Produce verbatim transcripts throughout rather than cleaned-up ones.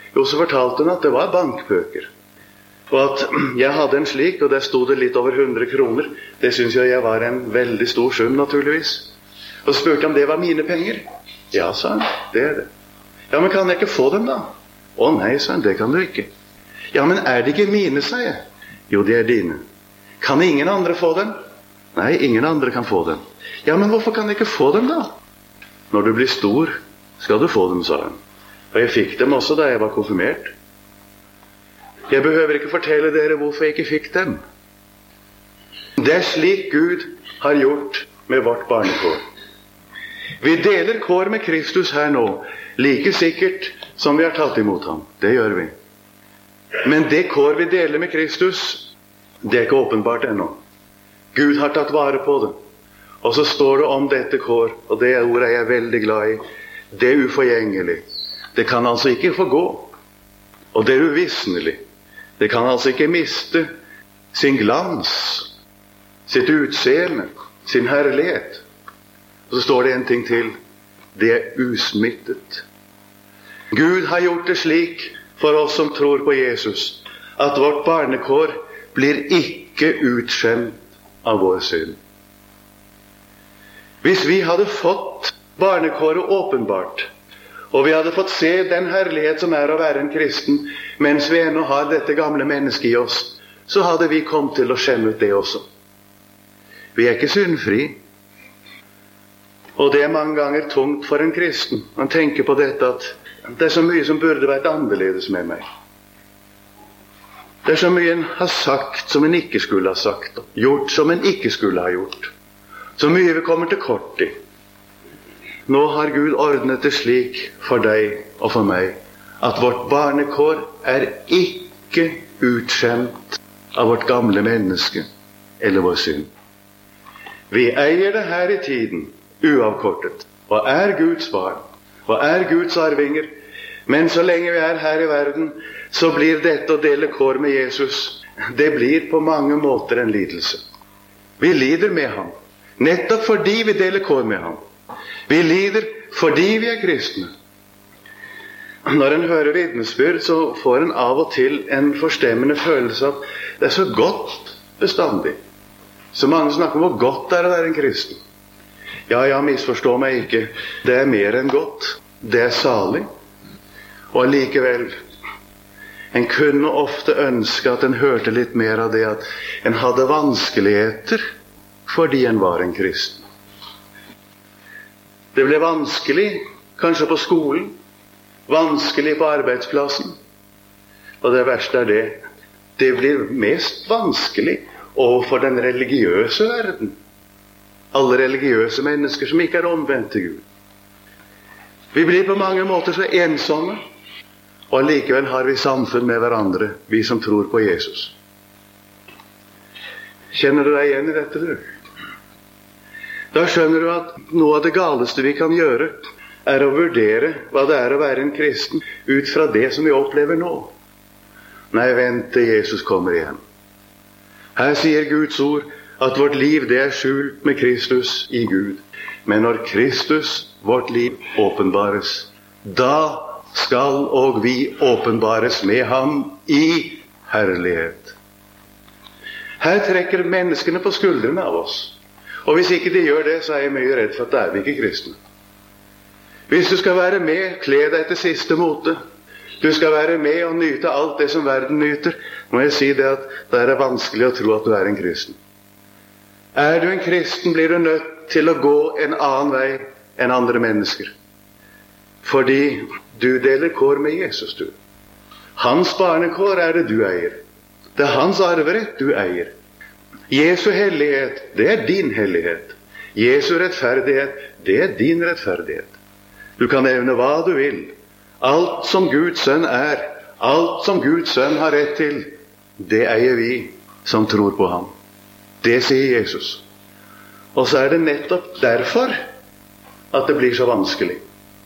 Jo, så fortalte hun at det var bankbøker. Og at jeg hadde en slik, og der stod det litt over hundre kroner. Det synes jeg jeg var en veldig stor sum, naturligvis. Og så spurte jeg om det var mine penger. Ja, sa han, det er det. Ja, men kan jeg ikke få dem da? Å nei, sa han, det kan du ikke. Ja, men er det ikke mine, sa jeg. Jo, de er dine. Kan ingen andre få dem? Nei, ingen andre kan få dem. Ja, men hvorfor kan jeg ikke få dem da? Når du blir stor, skal du få dem, sa han. Og jeg fikk dem også da jeg var konfirmert. Jeg behøver ikke fortelle dere hvorfor jeg ikke fikk dem. Det er slik Gud har gjort med vårt barnekår. Vi deler kår med Kristus her nå, like sikkert som vi har tatt imot ham. Det gjør vi. Men det kår vi deler med Kristus, det er ikke åpenbart ennå. Gud har tatt vare på det. Og så står det om dette kår, og det ordet er jeg veldig glad i. Det er uforgjengelig. Det kan altså ikke forgå. Og det er uvisnelig. Det kan altså ikke miste sin glans, sitt utseende, sin herlighet. Og så står det en ting til. Det er usmittet. Gud har gjort det slik for oss som tror på Jesus, at vårt barnekår blir ikke utskjemt av vår synd. Hvis vi hadde fått barnekåret åpenbart, og vi hadde fått se den herlighet som er å være en kristen, mens vi ennå har dette gamle mennesket i oss, så hadde vi kommet til å skjemme ut det også. Vi er ikke syndfri. Og det er mange ganger tungt for en kristen. Man tenker på dette at det er så mye som burde vært annerledes med meg. Det er så mye en har sagt som en ikke skulle ha sagt, og gjort som en ikke skulle ha gjort. Så mye vi kommer til kort i. Nå har Gud ordnet det slik for deg og for meg, at vårt barnekår er ikke utskjemt av vårt gamle menneske eller vår synd. Vi eier det her i tiden, uavkortet, og er Guds barn, og er Guds arvinger, men så lenge vi er her i verden, så blir dette å dele kår med Jesus, det blir på mange måter en lidelse. Vi lider med ham, nettopp fordi vi deler kår med ham. Vi lider fordi vi er kristne. Når en hører vitnesbyrd, så får en av og til en forstemmende følelse at det er så godt bestandig. Så mange snakker om hvor godt det er å være en kristen. Ja, ja, misforstå meg ikke. Det er mer enn godt. Det er salig. Og allikevel, en kunne ofte ønske at en hørte litt mer av det at en hadde vanskeligheter fordi en var en kristen. Det ble vanskelig, kanskje på skolen, vanskelig på arbeidsplassen. Og det verste er det, det blir mest vanskelig overfor den religiøse verden. Alle religiøse mennesker som ikke er omvendt til Gud. Vi blir på mange måter så ensomme, og likevel har vi samfunn med hverandre, vi som tror på Jesus. Kjenner du deg igjen i dette, du? Da skjønner du at noe av det galeste vi kan gjøre er å vurdere hva det er å være en kristen ut fra det som vi opplever nå. Nei, vent til Jesus kommer igjen. Her sier Guds ord at vårt liv det er skjult med Kristus i Gud. Men når Kristus, vårt liv, åpenbares, da skal og vi åpenbares med ham i herlighet. Her trekker menneskene på skuldrene av oss. Og hvis ikke de gjør det, så er jeg mye redd for at det er vi ikke kristne. Hvis du skal være med, kle deg til siste mote. Du skal være med og nyte alt det som verden nyter. Må jeg si det at det er vanskelig å tro at du er en kristen. Er du en kristen, blir du nødt til å gå en annen vei enn andre mennesker. Fordi du deler kår med Jesus, du. Hans barnekår er det du eier. Det er hans arverett du eier. Jesu hellighet, det er din hellighet. Jesu rettferdighet, det er din rettferdighet. Du kan evne hva du vil. Alt som Guds sønn er, alt som Guds sønn har rett til, det eier vi som tror på ham. Det sier Jesus. Og så er det nettopp derfor at det blir så vanskelig.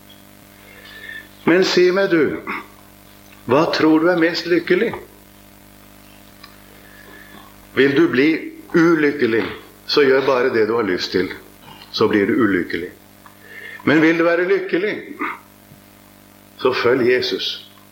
Men si meg du, hva tror du er mest lykkelig? Vil du bli ulykkelig, så gjør bare det du har lyst til. Så blir du ulykkelig. Men vil du være lykkelig, så følg Jesus.